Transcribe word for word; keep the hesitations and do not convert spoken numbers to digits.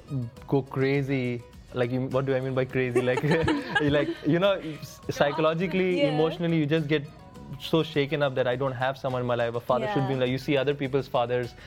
go crazy. Like, you, what do I mean by crazy? Like, like you know, psychologically, Yeah. emotionally, you just get so shaken up that I don't have someone in my life. A father should be Yeah. like, you see other people's fathers,